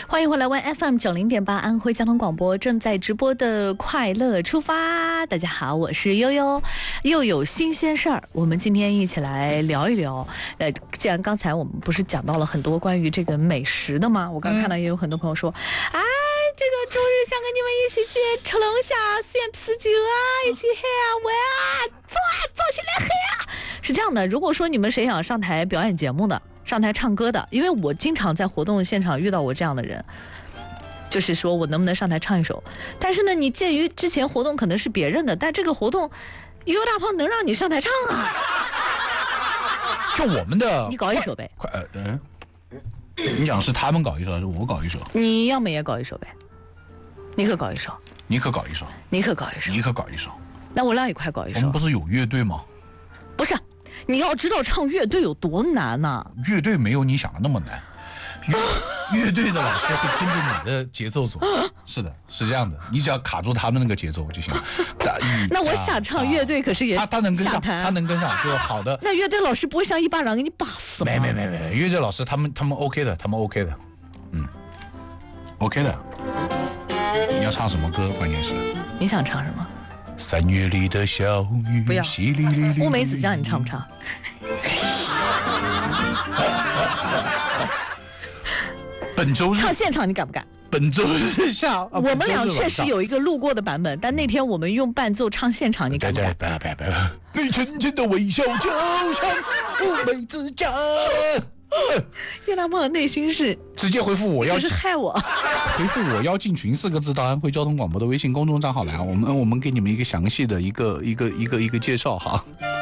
欢迎回来，One FM90.8安徽交通广播正在直播的快乐出发。大家好，我是悠悠，又有新鲜事儿，我们今天一起来聊一聊。既然刚才我们不是讲到了很多关于这个美食的吗？我刚看到也有很多朋友说，这个周日想跟你们一起去吃龙虾、咸啤酒啊，一起黑啊玩啊，走起来黑啊！是这样的，如果说你们谁想上台表演节目的，上台唱歌的，因为我经常在活动现场遇到我这样的人，就是说我能不能上台唱一首？但是呢，你鉴于之前活动可能是别人的，但这个活动悠悠大胖能让你上台唱啊？ 就我们的， 你搞一首呗。 你讲是他们搞一首还是我搞一首？ 你要么也搞一首呗。你可搞一首， 你可搞一首， 你可搞一首， 你可搞一首。 那我俩一块搞一首。 我们不是有乐队吗？ 不是，你要知道唱乐队有多难呐！ 乐队没有你想的那么难。乐队的老师会跟着你的节奏走，是的，是这样的，你只要卡住他们那个节奏就行了。 那我想唱乐队，可是也他能跟上，他能跟上就好的。 那乐队老师不会像一巴掌给你打死吗？ 没，乐队老师他们 OK 的，他们 OK 的，OK 的。你要唱什么歌？关键是你想唱什么 ？3月里的小雨， 不要。 淅沥沥沥。 乌梅子酱，你唱不唱？ 本周日唱现场，你敢不敢？ 本周日下， 我们俩确实有一个录过的版本，但那天我们用伴奏唱现场，你敢不敢？ 别！你浅浅的微笑就像乌梅子酱。 叶大胖的内心是直接回复我要， 就是害我。 回复我要进群4个字到安徽交通广播的微信公众账号来，我们给你们一个详细的一个介绍哈。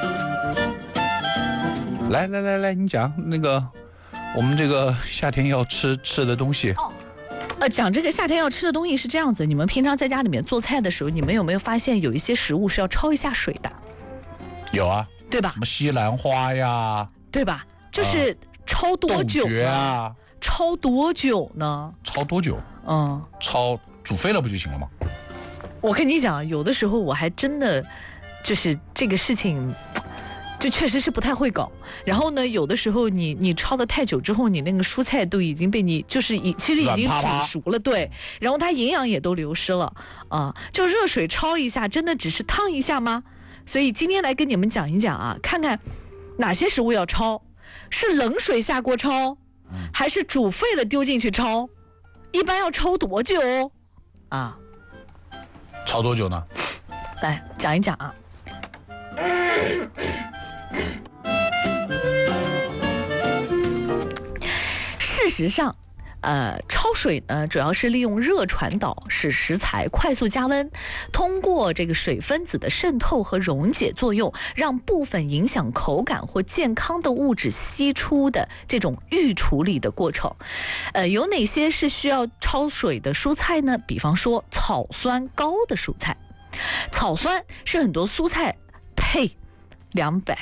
来，你讲那个我们这个夏天要吃的东西。 讲这个夏天要吃的东西是这样子，你们平常在家里面做菜的时候，你们有没有发现有一些食物是要焯一下水的？ 有啊， 对吧？ 什么西兰花呀， 对吧？就是焯多久啊？ 焯多久呢？ 焯多久？焯煮沸了不就行了吗？ 我跟你讲，有的时候我还真的就是这个事情就确实是不太会搞。然后呢，有的时候你焯的太久之后，你那个蔬菜都已经被你就是其实已经煮熟了，对，然后它营养也都流失了啊。就热水焯一下，真的只是烫一下吗？所以今天来跟你们讲一讲啊，看看哪些食物要焯，是冷水下锅焯，还是煮沸了丢进去焯？一般要焯多久啊？ 焯多久呢？ 来讲一讲啊。事实上，焯水呢，主要是利用热传导，使食材快速加温，通过这个水分子的渗透和溶解作用，让部分影响口感或健康的物质析出的这种预处理的过程。有哪些是需要焯水的蔬菜呢？比方说草酸高的蔬菜，草酸是很多蔬菜200。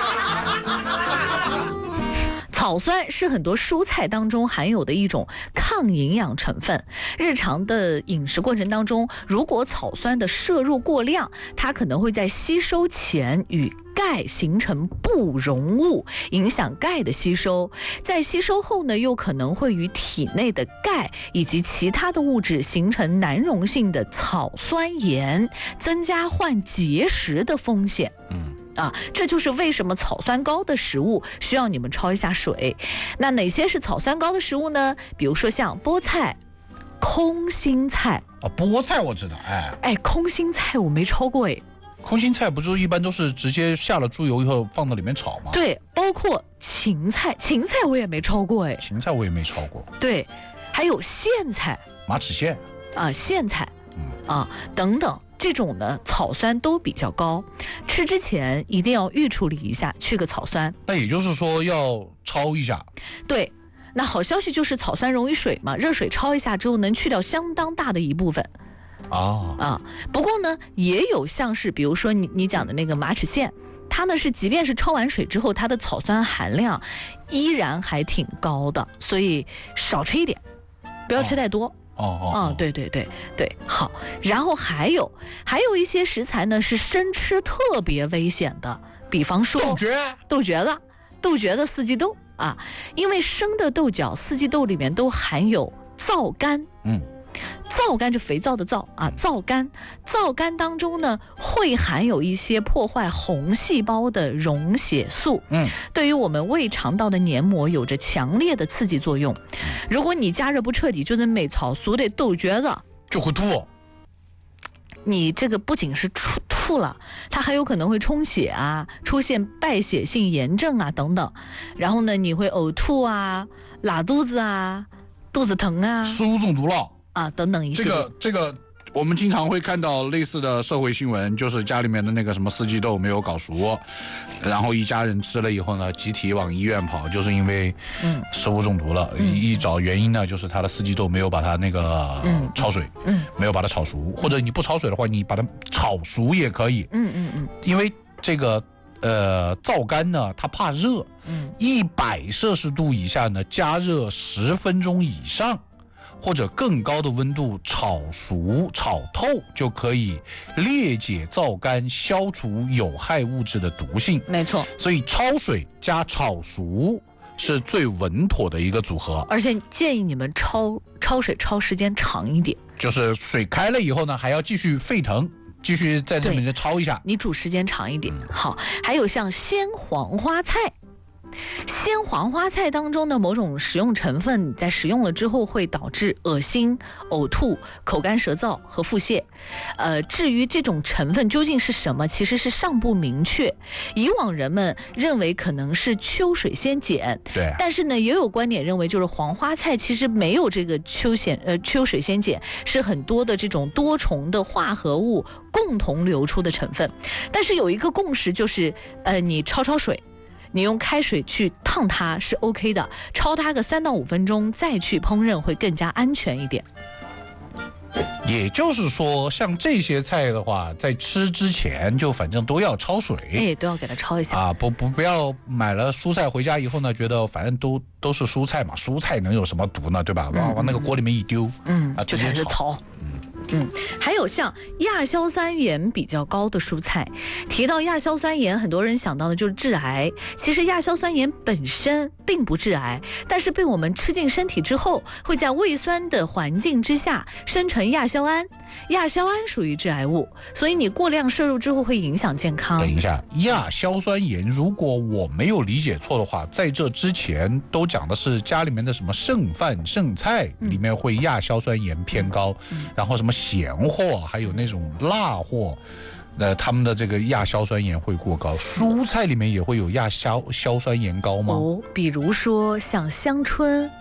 草酸是很多蔬菜当中含有的一种抗营养成分。日常的饮食过程当中，如果草酸的摄入过量，它可能会在吸收前与钙形成不溶物，影响钙的吸收。在吸收后呢，又可能会与体内的钙以及其他的物质形成难溶性的草酸盐，增加患结石的风险。这就是为什么草酸高的食物需要你们焯一下水。那哪些是草酸高的食物呢？比如说像菠菜、空心菜。 菠菜我知道， 空心菜我没焯过。 空心菜不就一般都是直接下了猪油以后放到里面炒吗？ 对，包括芹菜我也没焯过。 芹菜我也没焯过。 对，还有苋菜、 马齿苋苋菜等等。这种呢，草酸都比较高，吃之前一定要预处理一下，去个草酸。 那也就是说要焯一下。 对，那好消息就是草酸溶于水嘛，热水焯一下之后能去掉相当大的一部分。不过呢，也有像是比如说你讲的那个马齿苋，它呢是即便是焯完水之后，它的草酸含量依然还挺高的，所以少吃一点，不要吃太多。对，好。然后还有一些食材呢是生吃特别危险的，比方说豆角的四季豆啊，因为生的豆角、四季豆里面都含有皂苷。皂苷就肥皂的皂啊，皂苷。皂苷当中呢，会含有一些破坏红细胞的溶血素，对于我们胃肠道的黏膜有着强烈的刺激作用。如果你加热不彻底，就能没炒熟的豆角子就会吐。 你这个不仅是吐了，它还有可能会充血啊，出现败血性炎症啊等等。然后呢，你会呕吐啊、拉肚子啊、肚子疼啊、 食物中毒了啊等等一系列。 这个我们经常会看到类似的社会新闻，就是家里面的那个什么四季豆没有搞熟，然后一家人吃了以后呢，集体往医院跑，就是因为食物中毒了。一找原因呢，就是他的四季豆没有把它那个焯水，没有把它炒熟，或者你不焯水的话，你把它炒熟也可以。因为这个皂苷呢，它怕热，100摄氏度以下呢，加热10分钟以上。或者更高的温度炒熟、炒透，就可以裂解皂苷，消除有害物质的毒性。 没错， 所以焯水加炒熟是最稳妥的一个组合。 而且建议你们焯水焯时间长一点， 就是水开了以后呢，还要继续沸腾，继续在这里面焯一下。 你煮时间长一点。好，还有像鲜黄花菜。鲜黄花菜当中的某种食用成分，在食用了之后会导致恶心、呕吐、口干舌燥和腹泻。至于这种成分究竟是什么，其实是尚不明确。以往人们认为可能是秋水仙碱， 对。 但是呢，也有观点认为，就是黄花菜其实没有这个秋水仙碱，是很多的这种多重的化合物共同流出的成分。但是有一个共识，就是你焯水。你用开水去烫它是 OK 的，焯它个3到5分钟再去烹饪会更加安全一点。 也就是说，像这些菜的话，在吃之前就反正都要焯水， 都要给它焯一下啊！不要买了蔬菜回家以后呢，觉得反正都是蔬菜嘛，蔬菜能有什么毒呢，对吧？往那个锅里面一丢， 就开始炒。还有像亚硝酸盐比较高的蔬菜，提到亚硝酸盐，很多人想到的就是致癌。其实亚硝酸盐本身并不致癌，但是被我们吃进身体之后，会在胃酸的环境之下生成亚硝胺。亚硝胺属于致癌物，所以你过量摄入之后会影响健康。 等一下，亚硝酸盐，如果我没有理解错的话，在这之前都讲的是家里面的什么剩饭剩菜里面会亚硝酸盐偏高，然后什么咸货还有那种辣货，他们的这个亚硝酸盐会过高。蔬菜里面也会有亚硝酸盐高吗？ 比如说像香椿、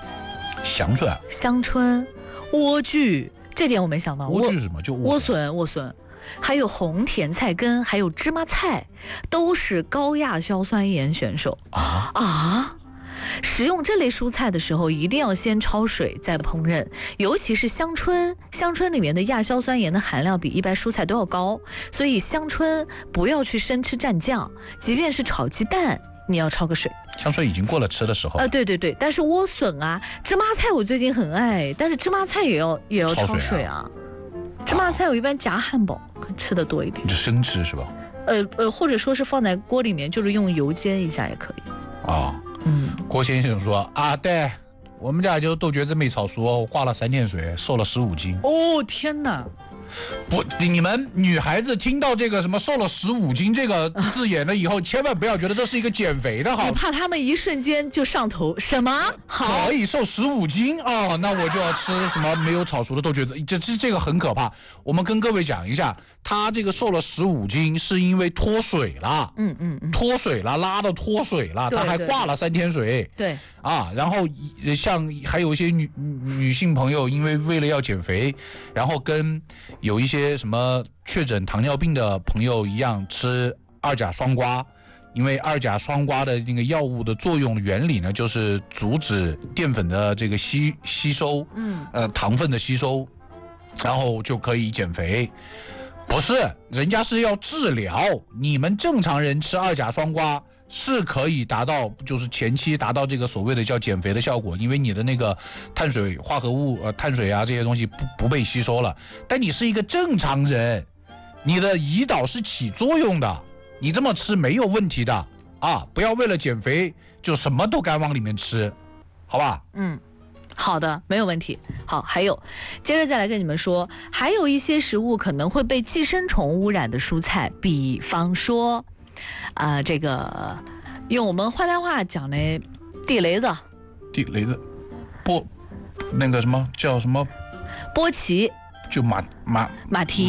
莴苣。这点我没想到。 莴苣是什么？就莴笋，还有红甜菜根，还有芝麻菜，都是高亚硝酸盐选手啊！食用这类蔬菜的时候，一定要先焯水再烹饪，尤其是香椿里面的亚硝酸盐的含量比一般蔬菜都要高，所以香椿不要去生吃蘸酱，即便是炒鸡蛋，你要焯个水。 香椿已经过了吃的时候。 对，但是莴笋啊、芝麻菜我最近很爱，但是芝麻菜也要焯水啊。芝麻菜我一般夹汉堡吃的多一点。 就生吃是吧？ 或者说是放在锅里面，就是用油煎一下也可以。 郭先生说对，我们家就豆角子没炒熟，我挂了3天水，瘦了15斤。 天哪！ 不，你们女孩子听到这个什么瘦了15斤这个字眼了以后，千万不要觉得这是一个减肥的好， 你怕他们一瞬间就上头。什么好可以瘦15斤那我就要吃什么没有炒熟的豆角子，这个很可怕。我们跟各位讲一下，他这个瘦了15斤是因为脱水了，脱水了，拉到脱水了，他还挂了3天水， 对然后像还有一些女性朋友，因为了要减肥，然后跟有一些什么确诊糖尿病的朋友一样吃2甲双胍，因为2甲双胍的那个药物的作用原理呢，就是阻止淀粉的这个吸收，糖分的吸收，然后就可以减肥。不是，人家是要治疗。你们正常人吃2甲双胍是可以达到，就是前期达到这个所谓的叫减肥的效果，因为你的那个碳水化合物、碳水啊这些东西不被吸收了。但你是一个正常人，你的胰岛是起作用的，你这么吃没有问题的不要为了减肥就什么都敢往里面吃，好吧？ 好的，没有问题。好，还有，接着再来跟你们说，还有一些食物可能会被寄生虫污染的蔬菜，比方说，这个用我们淮南话讲的地雷子， 那个什么叫什么？ 波奇， 就马蹄，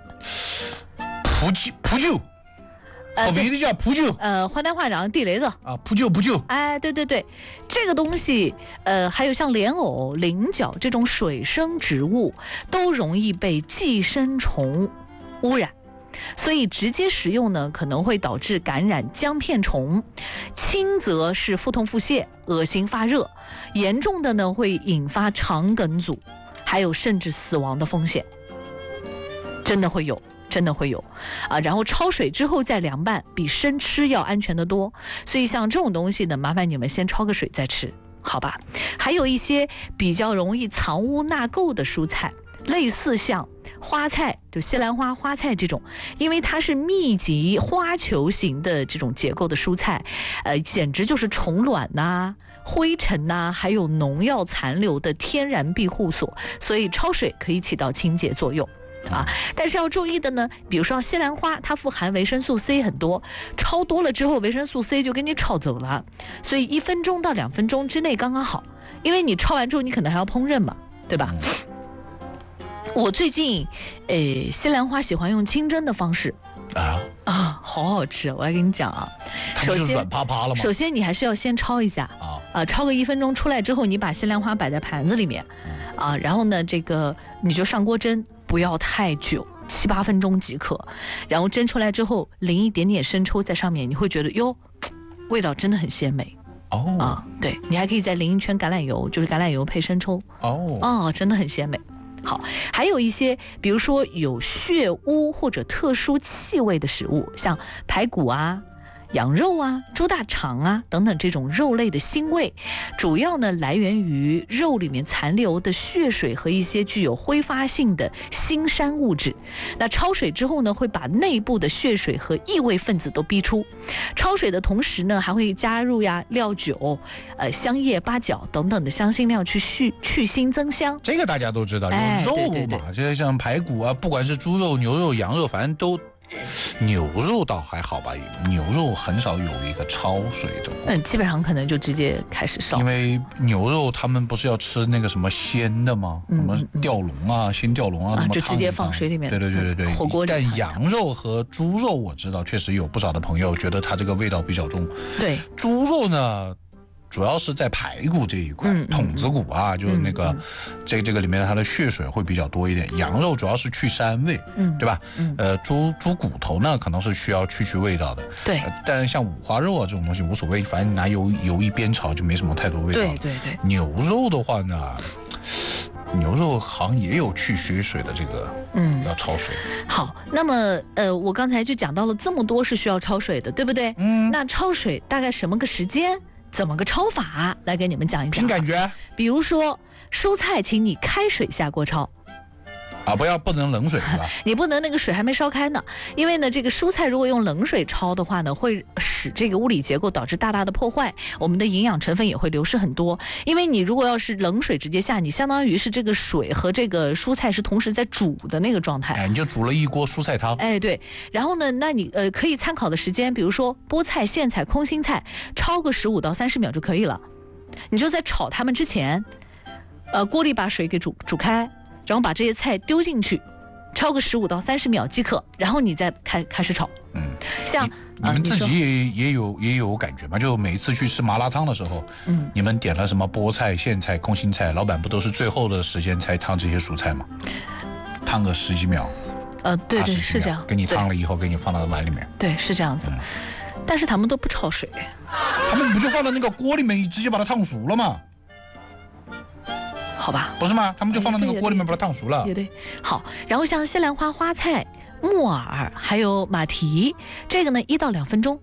扑救。别的叫扑救， 淮南话讲地雷子啊，扑救。 哎，对，这个东西，还有像莲藕、菱角这种水生植物，都容易被寄生虫污染，所以直接食用呢，可能会导致感染姜片虫，轻则是腹痛腹泻、恶心发热，严重的呢会引发肠梗阻，还有甚至死亡的风险，真的会有然后焯水之后再凉拌，比生吃要安全得多。所以像这种东西呢，麻烦你们先焯个水再吃，好吧？还有一些比较容易藏污纳垢的蔬菜，类似像花菜，就西兰花、花菜这种，因为它是密集花球形的这种结构的蔬菜，简直就是虫卵呐、灰尘呐，还有农药残留的天然庇护所，所以焯水可以起到清洁作用。但是要注意的呢，比如说西兰花，它富含维生素 C 很多，焯多了之后，维生素 C 就给你焯走了，所以1分钟到2分钟之内刚刚好，因为你焯完之后，你可能还要烹饪嘛，对吧？我最近，西兰花喜欢用清蒸的方式好好吃，我来跟你讲啊。 它不就是软趴趴了吗？ 首先你还是要先焯一下焯个1分钟出来之后，你把西兰花摆在盘子里面然后呢，这个你就上锅蒸。不要太久，7、8分钟即可。然后蒸出来之后，淋一点点生抽在上面，你会觉得哟，味道真的很鲜美。对，你还可以再淋一圈橄榄油，就是橄榄油配生抽。真的很鲜美。好，还有一些，比如说有血污或者特殊气味的食物，像排骨羊肉猪大肠等等这种肉类的腥味，主要呢来源于肉里面残留的血水和一些具有挥发性的腥膻物质。那焯水之后呢，会把内部的血水和异味分子都逼出。焯水的同时呢，还会加入料酒、香叶、八角等等的香辛料去去腥增香。 这个大家都知道，有肉嘛，就像排骨不管是猪肉、牛肉、羊肉，反正都。牛肉倒还好吧，牛肉很少有一个焯水的。 基本上可能就直接开始烧。 因为牛肉他们不是要吃那个什么鲜的吗？什么吊龙鲜吊龙就直接放水里面。 对， 火锅里。 但羊肉和猪肉我知道，确实有不少的朋友觉得它这个味道比较重。 对， 猪肉呢。主要是在排骨这一块，筒子骨就是那个，这个里面它的血水会比较多一点。羊肉主要是去膻味，对吧？猪骨头呢，可能是需要去味道的。 对， 但是像五花肉这种东西无所谓，反正你拿油一煸炒就没什么太多味道。 对。 牛肉的话呢，牛肉好像也有去血水的这个，要焯水。 好，那么我刚才就讲到了这么多是需要焯水的，对不对？那焯水大概什么个时间？怎么个焯法？来给你们讲一讲。 凭感觉。 比如说蔬菜，请你开水下锅焯。 不能冷水是吧？ 你不能那个水还没烧开呢，因为呢，这个蔬菜如果用冷水焯的话呢，会使这个物理结构导致大大的破坏，我们的营养成分也会流失很多。因为你如果要是冷水直接下，你相当于是这个水和这个蔬菜是同时在煮的那个状态。 你就煮了一锅蔬菜汤。 对。然后呢，那你可以参考的时间，比如说菠菜、苋菜、空心菜，焯个15到30秒就可以了。你就在炒它们之前，锅里把水给煮开。然后把这些菜丢进去，焯个15到30秒即可，然后你再开始炒。像你们自己也有感觉吗？就每一次去吃麻辣烫的时候，你们点了什么菠菜、苋菜、空心菜，老板不都是最后的时间才烫这些蔬菜吗？烫个10几秒。 对，是这样。 给你烫了以后，给你放到碗里面。 对，是这样子。但是他们都不焯水。 他们不就放到那个锅里面，直接把它烫熟了吗？ 好吧， 不是吗？他们就放到那个锅里面把它烫熟了。 对。好，然后像西兰花、花菜、木耳还有马蹄，这个呢1到2分钟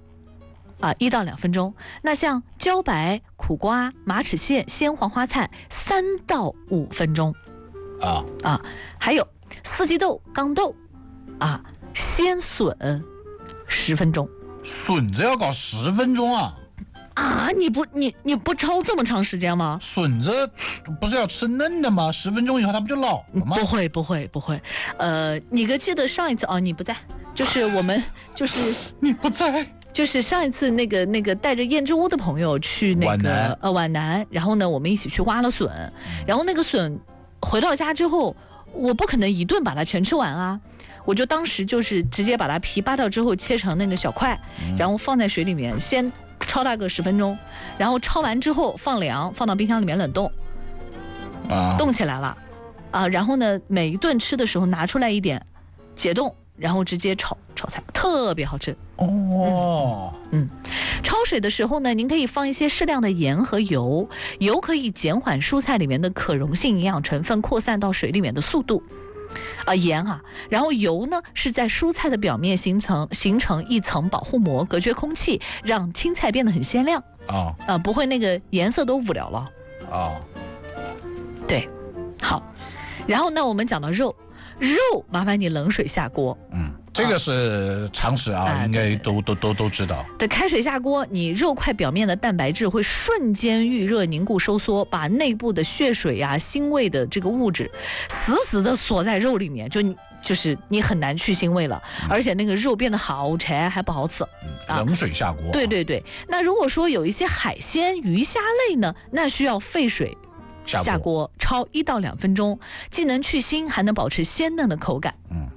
，1到2分钟。那像茭白、苦瓜、马齿苋、鲜黄花菜3到5分钟。还有四季豆、豇豆鲜笋10分钟。 笋子要搞10分钟啊？ 啊，你不焯这么长时间吗？ 笋子不是要吃嫩的吗？10分钟以后它不就老了吗？ 不会。你记得上一次哦，你不在，就是我们你不在。 就是上一次那个带着燕之屋的朋友去那个皖南，然后呢我们一起去挖了笋，然后那个笋回到家之后，我不可能一顿把它全吃完啊，我就当时就是直接把它皮扒掉之后切成那个小块，然后放在水里面先焯大个10分钟，然后焯完之后放凉，放到冰箱里面冷冻，冻起来了然后呢每一顿吃的时候拿出来一点解冻，然后直接炒菜，特别好吃。焯水的时候呢，您可以放一些适量的盐和油，油可以减缓蔬菜里面的可溶性营养成分扩散到水里面的速度。盐然后油呢是在蔬菜的表面形成一层保护膜，隔绝空气，让青菜变得很鲜亮不会那个颜色都无聊了对，好，然后呢我们讲到肉，麻烦你冷水下锅。 这个是常识应该都知道。 对，开水下锅，你肉块表面的蛋白质会瞬间预热凝固收缩，把内部的血水腥味的这个物质死的锁在肉里面，就是你很难去腥味了，而且那个肉变得好柴还不好吃。 冷水下锅。 对。那如果说有一些海鲜、鱼虾类呢，那需要沸水下锅焯1到2分钟，既能去腥，还能保持鲜嫩的口感。